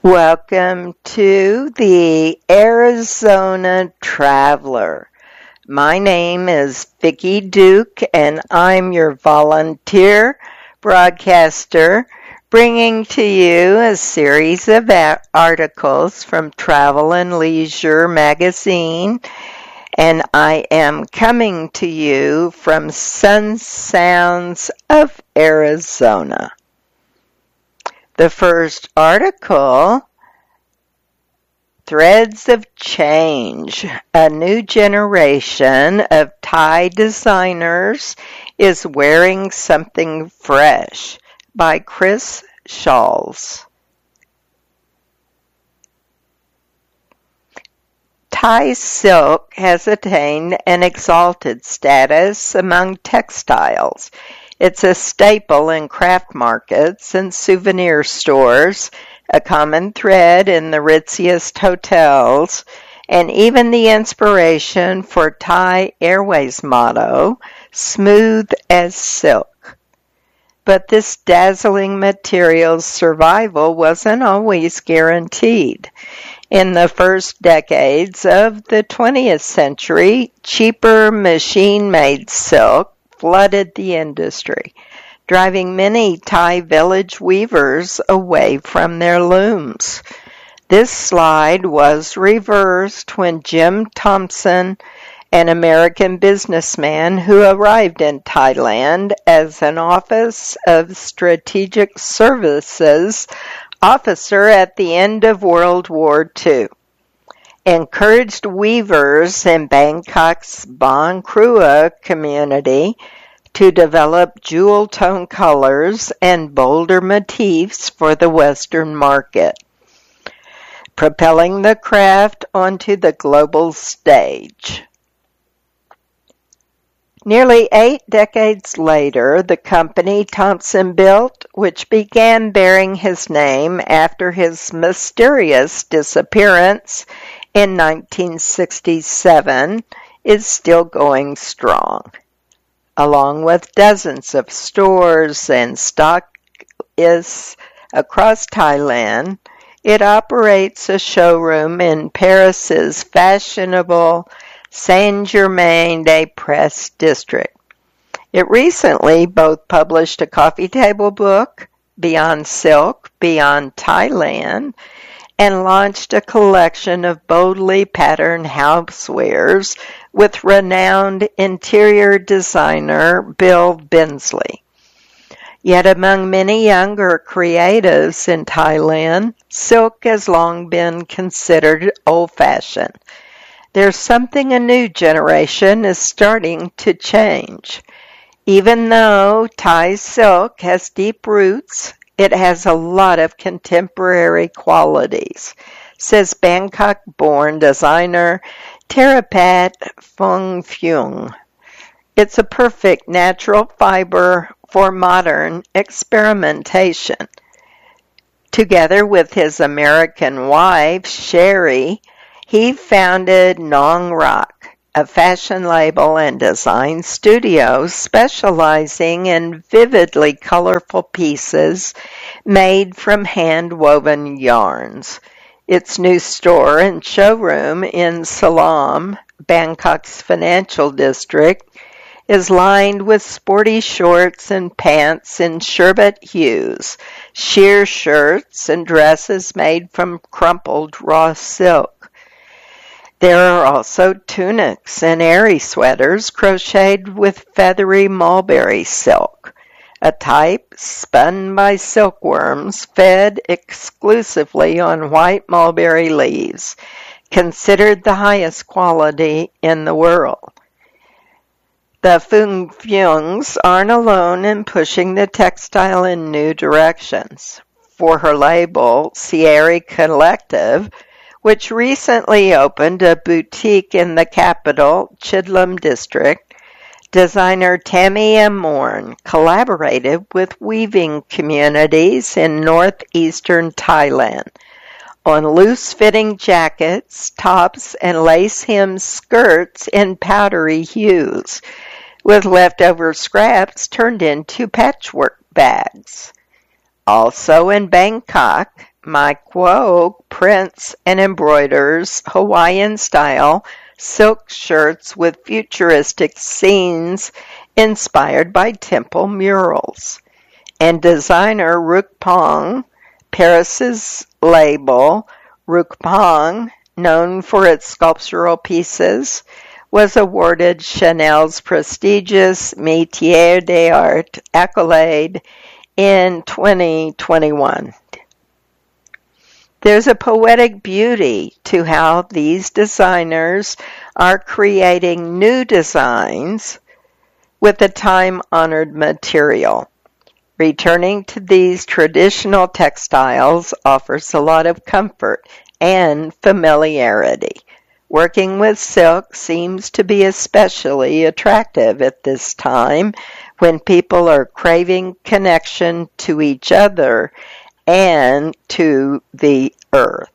Welcome to the Arizona Traveler. My name is Vicki Duke, and I'm your volunteer broadcaster, bringing to you a series of articles from Travel and Leisure magazine, and I am coming to you from Sun Sounds of Arizona. The first article, Threads of Change, a new generation of tie designers is wearing something fresh, by Chris Shawls. Tie silk has attained an exalted status among textiles. It's a staple in craft markets and souvenir stores, a common thread in the ritziest hotels, and even the inspiration for Thai Airways' motto, smooth as silk. But this dazzling material's survival wasn't always guaranteed. In the first decades of the 20th century, cheaper machine-made silk flooded the industry, driving many Thai village weavers away from their looms. This slide was reversed when Jim Thompson, an American businessman who arrived in Thailand as an Office of Strategic Services officer at the end of World War II, encouraged weavers in Bangkok's Bang Krua community to develop jewel tone colors and bolder motifs for the Western market, propelling the craft onto the global stage. Nearly 8 decades later, the company Thompson built, which began bearing his name after his mysterious disappearance in 1967, is still going strong. Along with dozens of stores and stockists across Thailand, it operates a showroom in Paris's fashionable Saint-Germain-des-Prés district. It recently both published a coffee table book, Beyond Silk, Beyond Thailand, and launched a collection of boldly patterned housewares with renowned interior designer Bill Bensley. Yet among many younger creatives in Thailand, silk has long been considered old-fashioned. There's something a new generation is starting to change. Even though Thai silk has deep roots, it has a lot of contemporary qualities, says Bangkok-born designer Therapat Phongphuong. It's a perfect natural fiber for modern experimentation. Together with his American wife, Sherry, he founded Nong Rock, a fashion label and design studio specializing in vividly colorful pieces made from hand-woven yarns. Its new store and showroom in Siloam, Bangkok's financial district, is lined with sporty shorts and pants in sherbet hues, sheer shirts and dresses made from crumpled raw silk. There are also tunics and airy sweaters crocheted with feathery mulberry silk, a type spun by silkworms fed exclusively on white mulberry leaves, considered the highest quality in the world. The Phongphuongs aren't alone in pushing the textile in new directions. For her label, Sierra Collective, which recently opened a boutique in the capital, Chidlam district, designer Tammy M. Morn collaborated with weaving communities in northeastern Thailand on loose-fitting jackets, tops, and lace-hem skirts in powdery hues, with leftover scraps turned into patchwork bags. Also in Bangkok, Mike Woe prints and embroiders Hawaiian-style silk shirts with futuristic scenes inspired by temple murals. And designer Rukpong, Paris's label, Rukpong, known for its sculptural pieces, was awarded Chanel's prestigious Métier d'Art accolade in 2021. There's a poetic beauty to how these designers are creating new designs with a time-honored material. Returning to these traditional textiles offers a lot of comfort and familiarity. Working with silk seems to be especially attractive at this time when people are craving connection to each other and to the earth.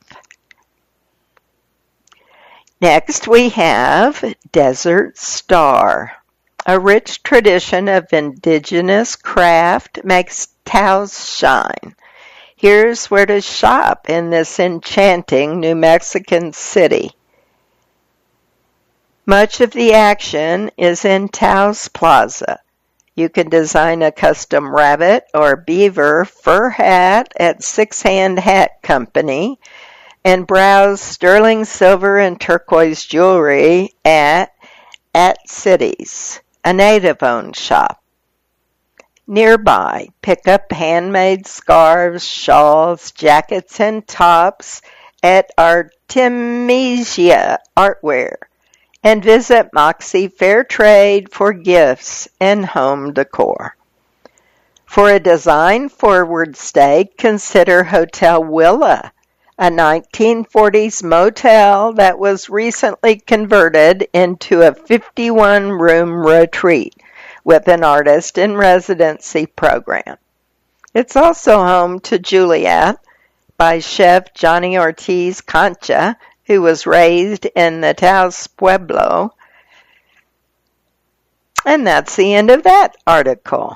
Next we have Desert Star. A rich tradition of indigenous craft makes Taos shine. Here's where to shop in this enchanting New Mexican city. Much of the action is in Taos Plaza. You can design a custom rabbit or beaver fur hat at Six Hand Hat Company and browse sterling silver and turquoise jewelry at Cities, a native-owned shop. Nearby, pick up handmade scarves, shawls, jackets, and tops at Artemisia Artware, and visit Moxie Fair Trade for gifts and home decor. For a design-forward stay, consider Hotel Willa, a 1940s motel that was recently converted into a 51-room retreat with an artist-in-residency program. It's also home to Juliet by Chef Johnny Ortiz Concha, who was raised in the Taos Pueblo. And that's the end of that article.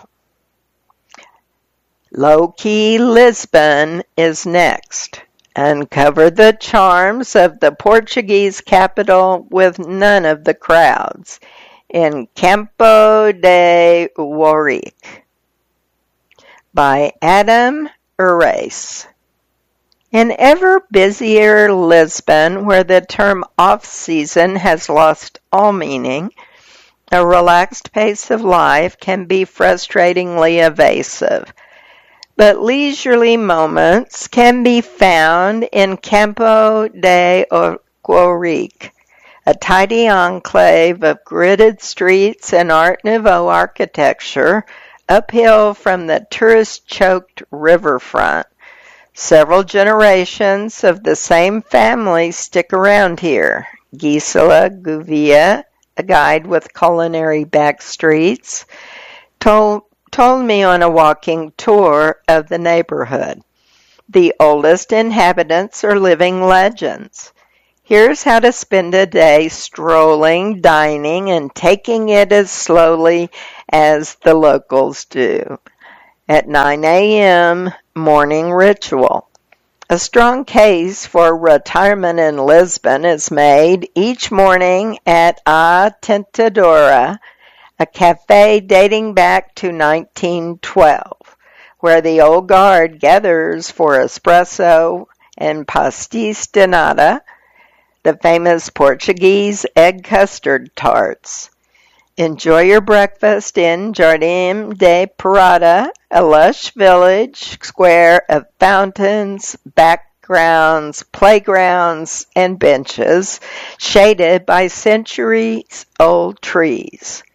Low Key Lisbon is next. Uncover the charms of the Portuguese capital with none of the crowds in Campo de Ourique by Adam Urace. In ever busier Lisbon, where the term off-season has lost all meaning, a relaxed pace of life can be frustratingly evasive. But leisurely moments can be found in Campo de Ourique, a tidy enclave of gridded streets and Art Nouveau architecture uphill from the tourist-choked riverfront. Several generations of the same family stick around here. Gisela Gouveia, a guide with culinary backstreets, told me on a walking tour of the neighborhood. The oldest inhabitants are living legends. Here's how to spend a day strolling, dining, and taking it as slowly as the locals do. At 9 a.m., morning ritual. A strong case for retirement in Lisbon is made each morning at A Tentadora, a cafe dating back to 1912, where the old guard gathers for espresso and pastéis de nata, the famous Portuguese egg custard tarts. Enjoy your breakfast in Jardim de Parada, a lush village square of fountains, backgrounds, playgrounds, and benches shaded by centuries-old trees.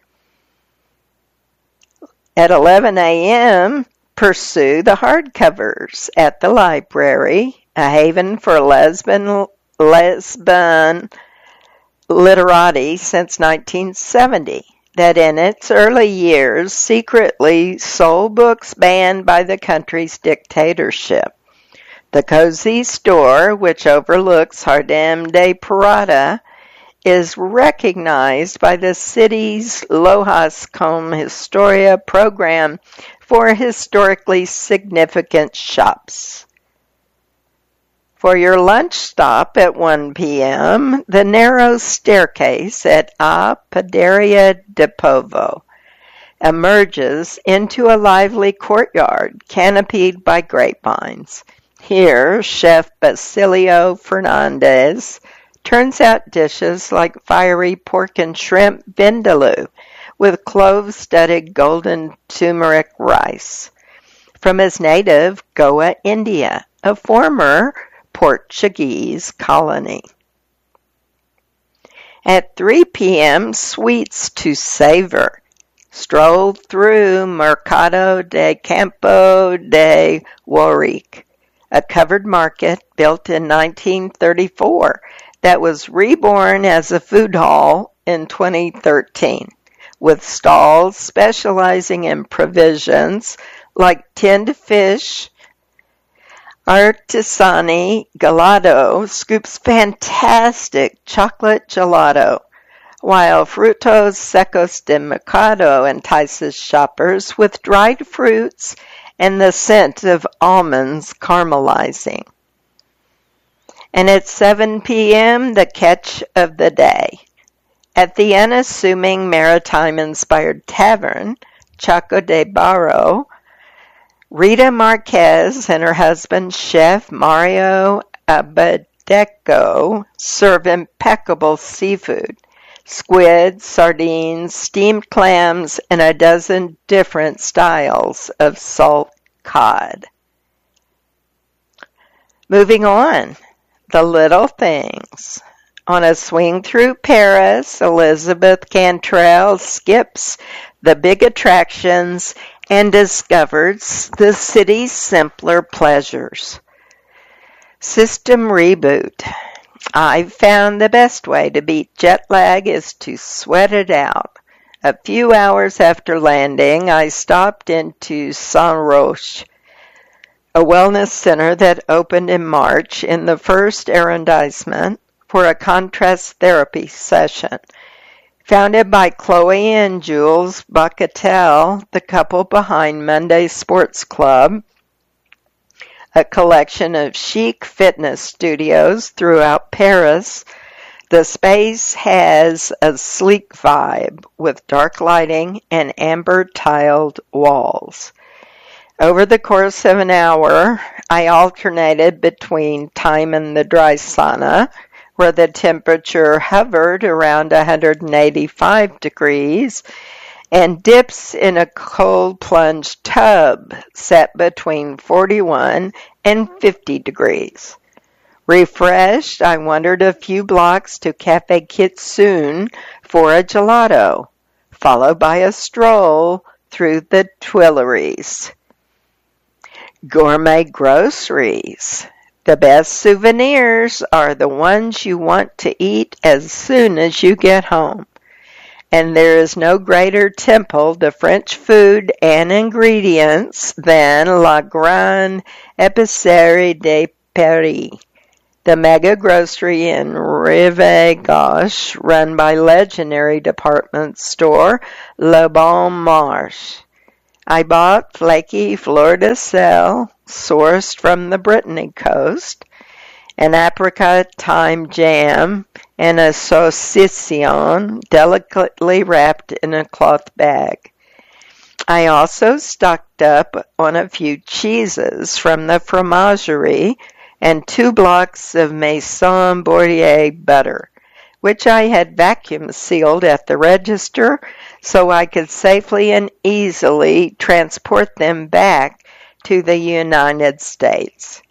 At 11 a.m., pursue the hardcovers at the library, a haven for Lisbon literati since 1970, that in its early years secretly sold books banned by the country's dictatorship. The cozy store, which overlooks Jardim de Parada, is recognized by the city's Lojas com Historia program for historically significant shops. For your lunch stop at 1 p.m., the narrow staircase at A Padaria de Povo emerges into a lively courtyard canopied by grapevines. Here, Chef Basilio Fernandez turns out dishes like fiery pork and shrimp vindaloo with clove-studded golden turmeric rice from his native Goa, India, a former Portuguese colony. At 3 p.m., sweets to savor. Stroll through Mercado de Campo de Warrique, a covered market built in 1934 that was reborn as a food hall in 2013, with stalls specializing in provisions like tinned fish. Artisani Gelato scoops fantastic chocolate gelato, while Frutos Secos de Mercado entices shoppers with dried fruits and the scent of almonds caramelizing. And at 7 p.m., the catch of the day. At the unassuming maritime-inspired tavern, Chaco de Barro, Rita Marquez and her husband, Chef Mario Abadeco, serve impeccable seafood. Squid, sardines, steamed clams, and a dozen different styles of salt cod. Moving on, the little things. On a swing through Paris, Elizabeth Cantrell skips the big attractions and discovers the city's simpler pleasures. System reboot. I've found the best way to beat jet lag is to sweat it out. A few hours after landing, I stopped into Saint Roch, a wellness center that opened in March in the first arrondissement for a contrast therapy session. Founded by Chloe and Jules Bacatel, the couple behind Monday Sports Club, a collection of chic fitness studios throughout Paris, the space has a sleek vibe with dark lighting and amber-tiled walls. Over the course of an hour, I alternated between time in the dry sauna, where the temperature hovered around 185 degrees, and dips in a cold plunge tub set between 41 and 50 degrees. Refreshed, I wandered a few blocks to Cafe Kitsune for a gelato, followed by a stroll through the Tuileries. Gourmet groceries. The best souvenirs are the ones you want to eat as soon as you get home. And there is no greater temple to French food and ingredients than La Grande Épicerie de Paris, the mega grocery in Rive Gauche run by legendary department store Le Bon Marché. I bought flaky fleur de sel, sourced from the Brittany coast, an apricot thyme jam, and a saucisson delicately wrapped in a cloth bag. I also stocked up on a few cheeses from the fromagerie and 2 blocks of Maison Bordier butter, which I had vacuum sealed at the register so I could safely and easily transport them back to the United States.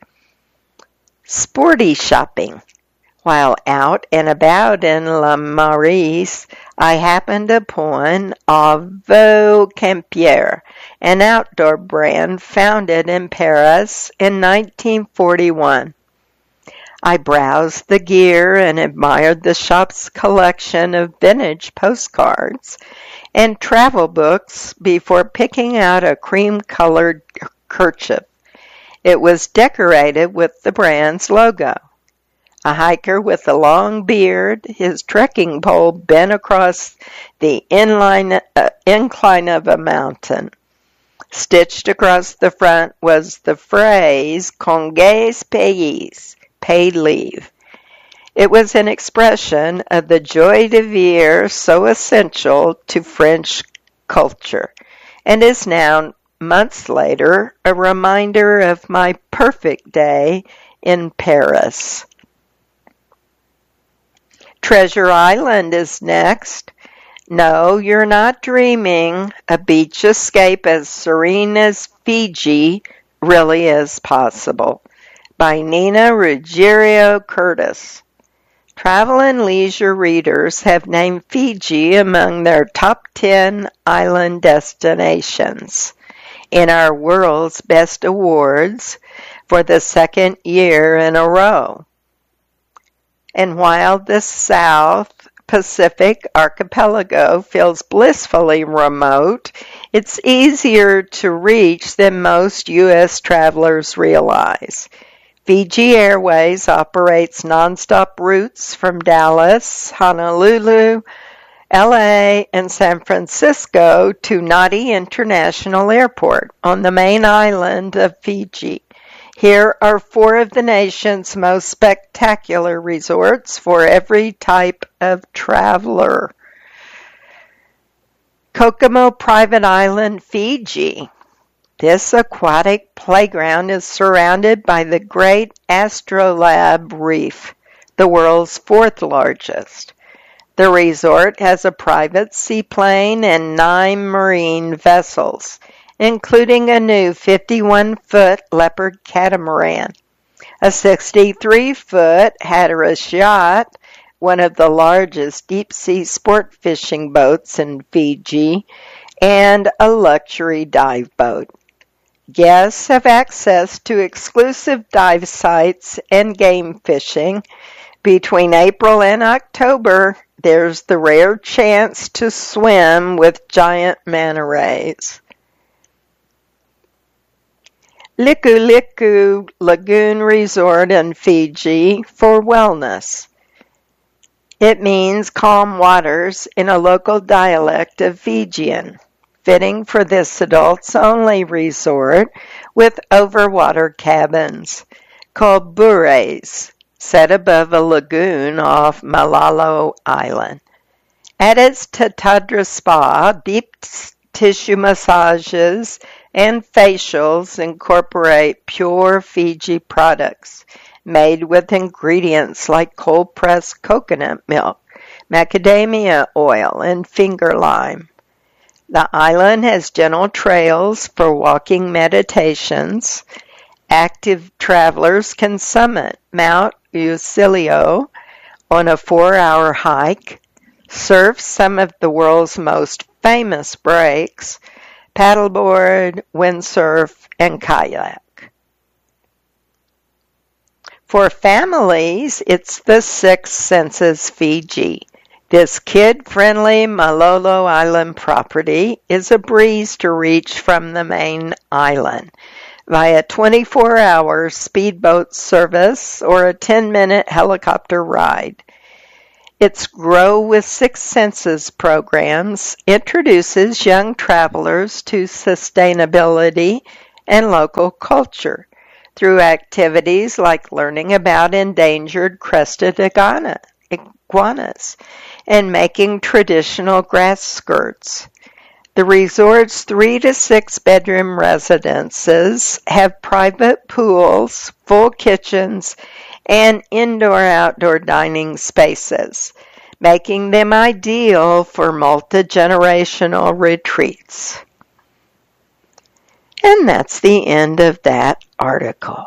Sporty shopping. While out and about in La Maurice, I happened upon Avaux Campier, an outdoor brand founded in Paris in 1941. I browsed the gear and admired the shop's collection of vintage postcards and travel books before picking out a cream-colored kerchief. It was decorated with the brand's logo. A hiker with a long beard, his trekking pole bent across the incline of a mountain. Stitched across the front was the phrase "Congés Pays," paid leave. It was an expression of the joie de vivre so essential to French culture, and is now, months later, a reminder of my perfect day in Paris. Treasure Island is next. No, you're not dreaming. A beach escape as serene as Fiji really is possible. By Nina Ruggiero Curtis. Travel and Leisure readers have named Fiji among their top 10 island destinations in our World's Best Awards for the second year in a row. And while the South Pacific archipelago feels blissfully remote, it's easier to reach than most U.S. travelers realize. Fiji Airways operates nonstop routes from Dallas, Honolulu, LA, and San Francisco to Nadi International Airport on the main island of Fiji. Here are 4 of the nation's most spectacular resorts for every type of traveler. Kokomo Private Island, Fiji. This aquatic playground is surrounded by the Great Astrolabe Reef, the world's 4th largest. The resort has a private seaplane and 9 marine vessels, including a new 51-foot Leopard catamaran, a 63-foot Hatteras yacht, one of the largest deep-sea sport fishing boats in Fiji, and a luxury dive boat. Guests have access to exclusive dive sites and game fishing. Between April and October, there's the rare chance to swim with giant manta rays. Liku Liku Lagoon Resort in Fiji for wellness. It means calm waters in a local dialect of Fijian, fitting for this adults-only resort with overwater cabins called bures, set above a lagoon off Malalo Island. At its Tatadra Spa, deep tissue massages and facials incorporate pure Fiji products made with ingredients like cold-pressed coconut milk, macadamia oil, and finger lime. The island has gentle trails for walking meditations. Active travelers can summit Mount Usilio on a 4-hour hike, surf some of the world's most famous breaks, paddleboard, windsurf, and kayak. For families, it's the Six Senses Fiji. This kid-friendly Malolo Island property is a breeze to reach from the main island via 24-hour speedboat service or a 10-minute helicopter ride. Its Grow with Six Senses programs introduces young travelers to sustainability and local culture through activities like learning about endangered crested iguanas and making traditional grass skirts. The resort's 3 to 6 bedroom residences have private pools, full kitchens, and indoor-outdoor dining spaces, making them ideal for multi-generational retreats. And that's the end of that article.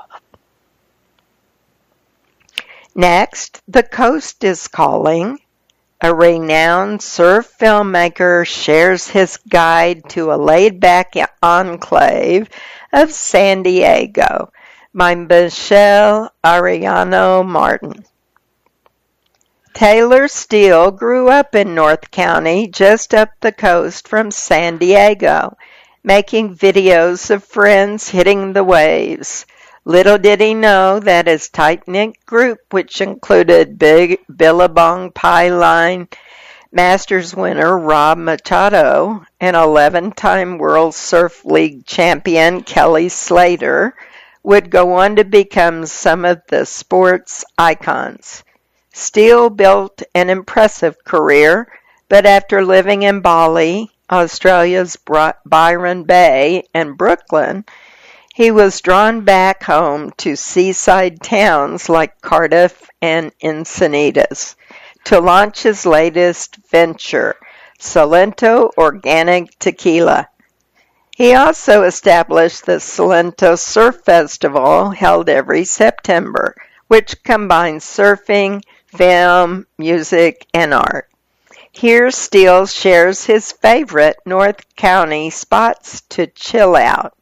Next, The Coast is Calling. A renowned surf filmmaker shares his guide to a laid-back enclave of San Diego by Michelle Arellano Martin. Taylor Steele grew up in North County, just up the coast from San Diego, making videos of friends hitting the waves. Little did he know that his tight-knit group, which included big Billabong Pie Line Masters winner Rob Machado and 11-time World Surf League champion Kelly Slater, would go on to become some of the sports icons. Steele built an impressive career, but after living in Bali, Australia's Byron Bay, and Brooklyn, he was drawn back home to seaside towns like Cardiff and Encinitas to launch his latest venture, Salento Organic Tequila. He also established the Salento Surf Festival held every September, which combines surfing, film, music, and art. Here Steele shares his favorite North County spots to chill out.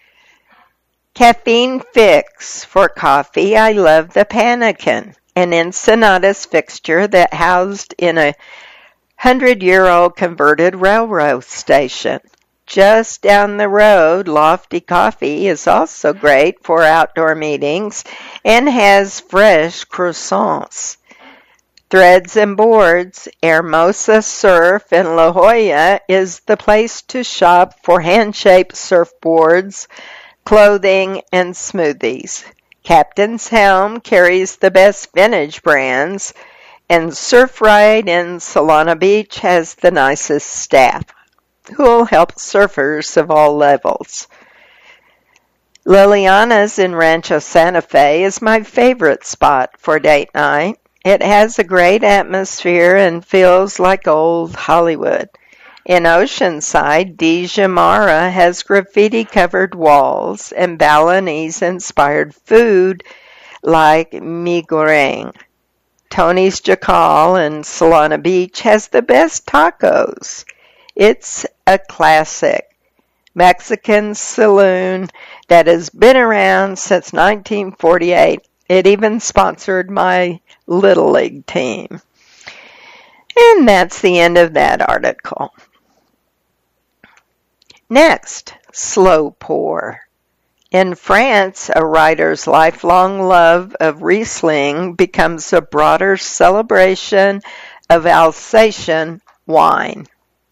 Caffeine fix. For coffee, I love the Panican, an Encinitas fixture that housed in a 100-year-old converted railroad station. Just down the road, Lofty Coffee is also great for outdoor meetings and has fresh croissants. Threads and Boards, Hermosa Surf in La Jolla is the place to shop for hand-shaped surfboards, clothing, and smoothies. Captain's Helm carries the best vintage brands, and Surfride in Solana Beach has the nicest staff, who will help surfers of all levels. Liliana's in Rancho Santa Fe is my favorite spot for date night. It has a great atmosphere and feels like old Hollywood. In Oceanside, Di Jamara has graffiti-covered walls and Balinese-inspired food like mi goreng. Tony's Jacal in Solana Beach has the best tacos. It's a classic Mexican saloon that has been around since 1948. It even sponsored my Little League team. And that's the end of that article. Next, slow pour. In France, a writer's lifelong love of Riesling becomes a broader celebration of Alsatian wine.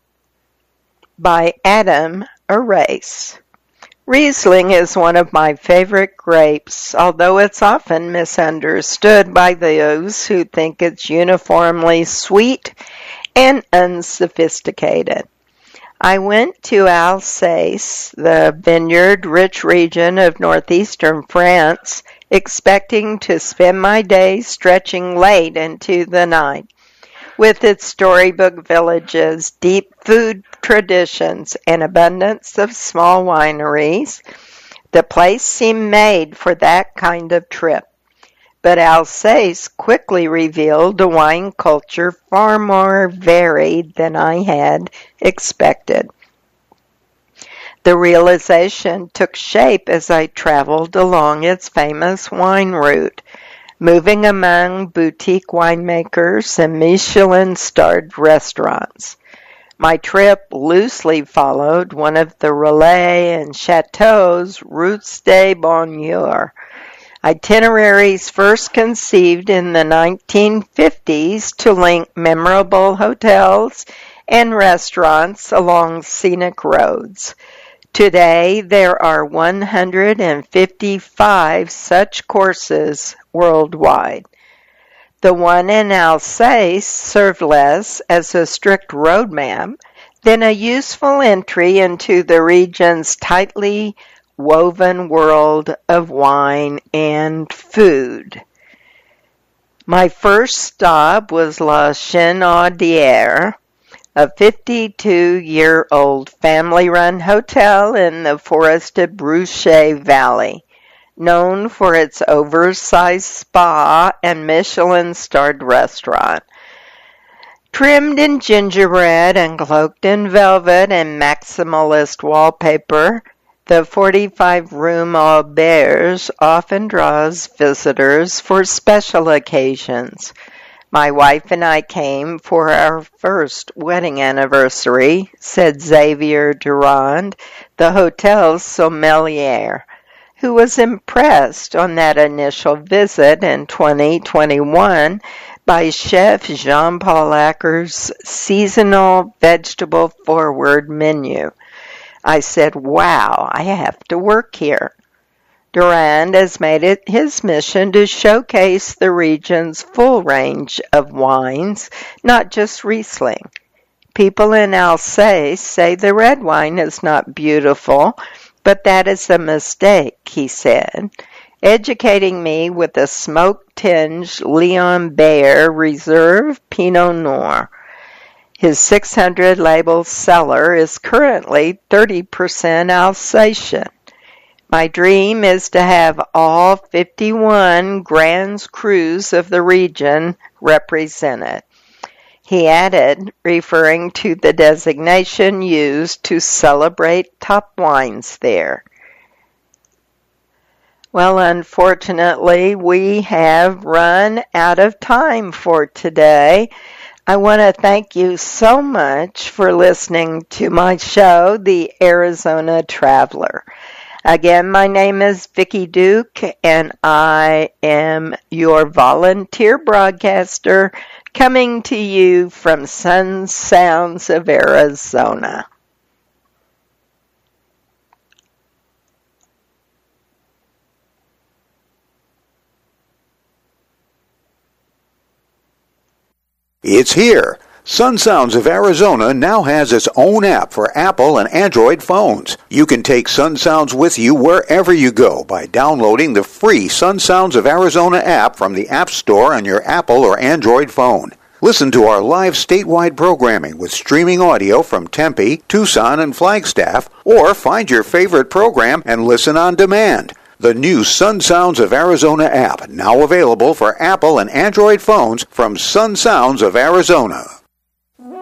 By Adam Arrace. Riesling is one of my favorite grapes, although it's often misunderstood by those who think it's uniformly sweet and unsophisticated. I went to Alsace, the vineyard-rich region of northeastern France, expecting to spend my days stretching late into the night. With its storybook villages, deep food traditions, and abundance of small wineries, the place seemed made for that kind of trip. But Alsace quickly revealed a wine culture far more varied than I had expected. The realization took shape as I traveled along its famous wine route, moving among boutique winemakers and Michelin-starred restaurants. My trip loosely followed one of the Relais and Chateau's routes de bonheur, itineraries first conceived in the 1950s to link memorable hotels and restaurants along scenic roads. Today, there are 155 such courses worldwide. The one in Alsace served less as a strict roadmap than a useful entry into the region's tightly woven world of wine and food. My first stop was La Chenaudière, a 52-year-old family-run hotel in the forested Brochet Valley, known for its oversized spa and Michelin-starred restaurant. Trimmed in gingerbread and cloaked in velvet and maximalist wallpaper, the 45-room auberge often draws visitors for special occasions. My wife and I came for our first wedding anniversary, said Xavier Durand, the hotel's sommelier, who was impressed on that initial visit in 2021 by Chef Jean-Paul Acker's seasonal vegetable-forward menu. I said, wow, I have to work here. Durand has made it his mission to showcase the region's full range of wines, not just Riesling. People in Alsace say the red wine is not beautiful, but that is a mistake, he said, educating me with a smoke-tinged Leon Bayer Reserve Pinot Noir. His 600 label cellar is currently 30% Alsatian. My dream is to have all 51 Grands Crus of the region represented. He added, referring to the designation used to celebrate top wines there. Well, unfortunately, we have run out of time for today. I want to thank you so much for listening to my show, The Arizona Traveler. Again, my name is Vicki Duke, and I am your volunteer broadcaster coming to you from Sun Sounds of Arizona. It's here. Sun Sounds of Arizona now has its own app for Apple and Android phones. You can take Sun Sounds with you wherever you go by downloading the free Sun Sounds of Arizona app from the App Store on your Apple or Android phone. Listen to our live statewide programming with streaming audio from Tempe, Tucson, and Flagstaff, or find your favorite program and listen on demand. The new Sun Sounds of Arizona app, now available for Apple and Android phones from Sun Sounds of Arizona.